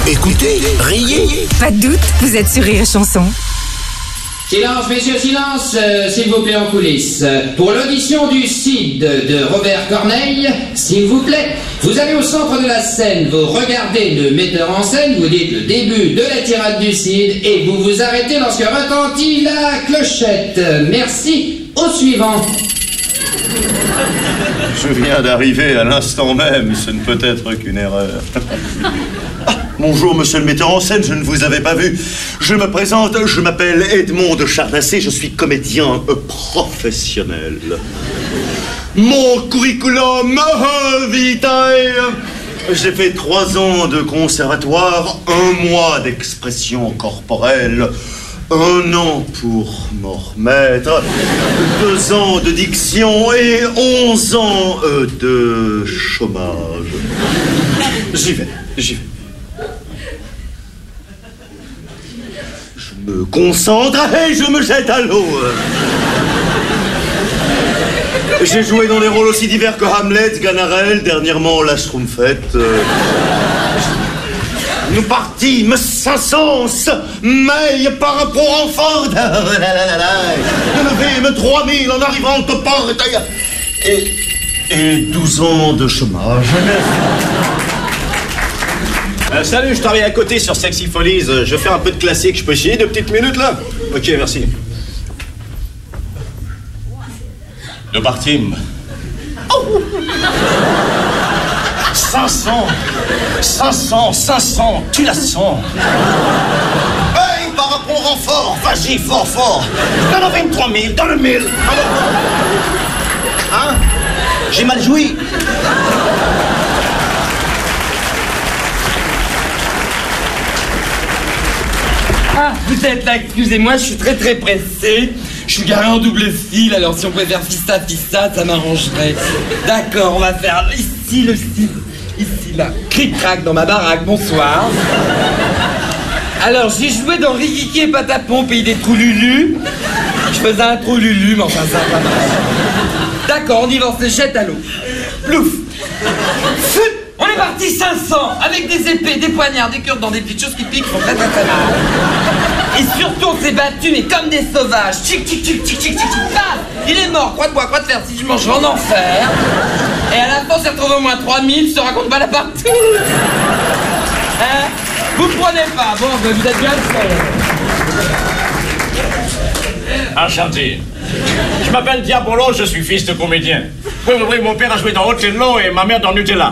Écoutez, riez. Pas de doute, vous êtes sur Rire et Chanson. Silence, messieurs, silence, s'il vous plaît, en coulisses. Pour l'audition du Cid de Robert Corneille, s'il vous plaît, vous allez au centre de la scène, vous regardez le metteur en scène, vous dites le début de la tirade du Cid et vous vous arrêtez lorsque retentit la clochette. Merci, au suivant. Je viens d'arriver à l'instant même, ce ne peut être qu'une erreur. Bonjour, monsieur le metteur en scène, je ne vous avais pas vu. Je me présente, je m'appelle Edmond de Charnassé, je suis comédien professionnel. Mon curriculum vitae. J'ai fait 3 ans de conservatoire, 1 mois d'expression corporelle, 1 an pour m'en remettre, 2 ans de diction et 11 ans de chômage. J'y vais. Je me concentre et je me jette à l'eau. J'ai joué dans des rôles aussi divers que Hamlet, Ganarelle, dernièrement la Schtroumpfette. Nous partîmes sans sens, mais par rapport en fort. Nous levîmes 3000 en arrivant au porte. Et 12 ans de chômage. Salut, je travaille à côté sur Sexy Follies. Je fais un peu de classique. Je peux chier 2 petites minutes là? Ok, merci. Nous partîmes. Oh 500, tu la sens. Hey, par rapport en fort, vas-y, fort. Dans le 23 000, dans le 1000. Hein? J'ai mal joui. Ah, vous êtes là, excusez-moi, je suis très pressé. Je suis garé en double fil, alors si on pouvait faire fista, ça m'arrangerait. D'accord, on va faire ici le style. Ici, là. Cric-crac dans ma baraque, bonsoir. Alors, j'ai joué dans Rikiki et Patapon, pays des trous Lulu. Je faisais un trou Lulu, mais enfin, ça va pas. D'accord, on y va, on se jette à l'eau. Plouf. Fut. On est parti 500, avec des épées, des poignards, des cures dans des petites choses qui piquent, font très mal. Et surtout, on s'est battus, mais comme des sauvages. Tchic, bam. Il est mort, croix de bois, croix de fer, si je mange en enfer. Et à la fin, on s'est retrouvé au moins 3000, se raconte pas la partout. Hein? Vous me prenez pas, bon, vous êtes bien le Enchanté. Je m'appelle Diabolo, je suis fils de comédien. Oui, mon père a joué dans Othello et ma mère dans Nutella.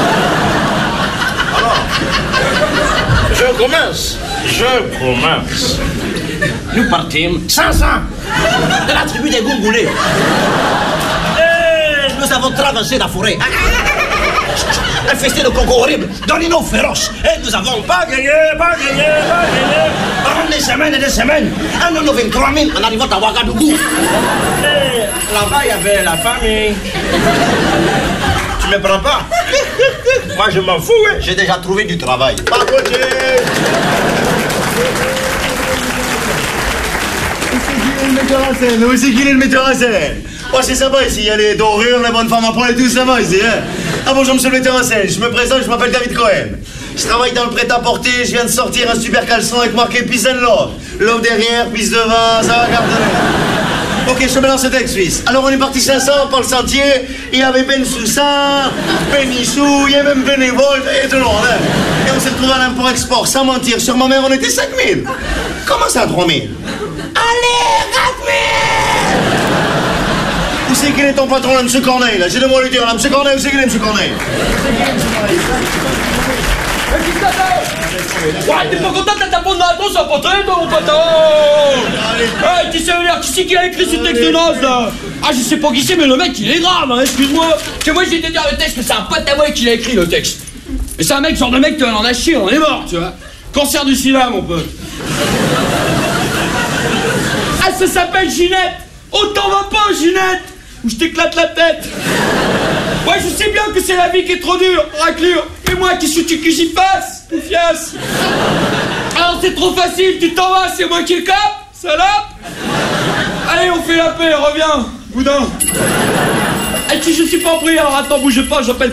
Alors, je commence. Nous partîmes 500 de la tribu des Goungoulés. Et nous avons traversé la forêt. Infesté de cocos horribles, d'olinos féroces. Et nous avons pas gagné. Pendant des semaines et des semaines. Un an 23 000 en arrivant à Ouagadougou. Et là-bas, il y avait la famille. Tu me prends pas? Moi, je m'en fous, hein. J'ai déjà trouvé du travail. Pas côté. Où c'est qu'il est le metteur en scène? Oh, c'est sympa ici, il y a les dorures, les bonnes femmes à poil et tout, ça va ici, hein? Ah bonjour, monsieur le metteur en scène, je me présente, je m'appelle David Cohen. Je travaille dans le prêt-à-porter, je viens de sortir un super caleçon avec marqué Peace and Love. Love derrière, pisse devant, ça va garder. Ok, je me lance le texte suisse. Alors on est parti 500 par le sentier, il y avait Ben Soussan, Ben Issou, il y avait même Bénévole, et tout le monde, hein? Et on s'est retrouvé à l'import-export, sans mentir, sur ma mère on était 5000. Comment ça, 3000? Allez, 4000! Où c'est qu'il est ton patron, là, monsieur Corneille, là? J'ai de moi lui dire, là, monsieur Corneille, où c'est qu'il est, monsieur Corneille? Ouais, t'es pas content de ta bonne réponse à porter, toi, mon poteau? Hey, tu sais, qui c'est qui a écrit ce texte de naze, là? Ah, je sais pas qui c'est, mais le mec, il est grave, hein, excuse-moi. Parce que moi, j'ai été dire le texte que c'est un pote à moi qui l'a écrit, le texte. Et c'est un mec, genre de mec, on en a chié, on est mort, tu vois. Cancer du sida, mon pote. Ah, ça s'appelle Ginette. Oh, t'en vas pas, Ginette, ou je t'éclate la tête. Ouais, je sais bien que c'est la vie qui est trop dure, raclure. Et moi, qu'est-ce que j'y fasse, poufiasse? Alors c'est trop facile, tu t'en vas, c'est moi qui le capte, salope. Allez, on fait la paix, reviens, boudin. Et si je suis pas pris, alors attends, bouge pas, j'appelle